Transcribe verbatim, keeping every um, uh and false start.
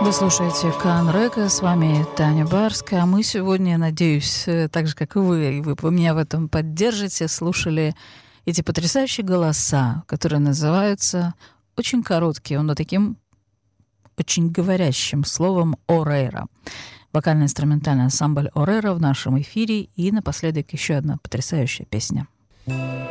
Вы слушаете Кан Река, с вами Таня Барская. А мы сегодня, надеюсь, так же, как и вы, и вы, вы меня в этом поддержите, слушали эти потрясающие голоса, которые называются очень короткие, но таким очень говорящим словом «орейра». Вокально-инструментальный ансамбль «Орейра» в нашем эфире. И напоследок еще одна потрясающая песня.